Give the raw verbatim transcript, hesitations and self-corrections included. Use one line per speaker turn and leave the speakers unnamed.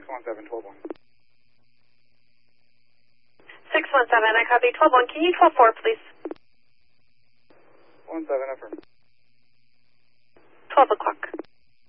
one seven, twelve one.
six one seven, I copy. twelve one, can you twelve four, please?
one seven, affirm.
twelve o'clock.